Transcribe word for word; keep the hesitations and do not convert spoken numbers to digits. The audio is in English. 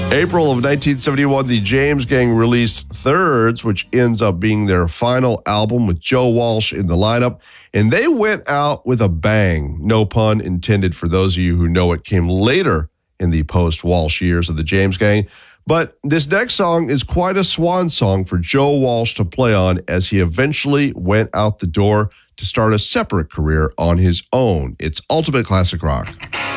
April of nineteen seventy-one, the James Gang released Thirds, which ends up being their final album with Joe Walsh in the lineup. And they went out with a bang. No pun intended for those of you who know it came later in the post-Walsh years of the James Gang. But this next song is quite a swan song for Joe Walsh to play on as he eventually went out the door to start a separate career on his own. It's Ultimate Classic Rock.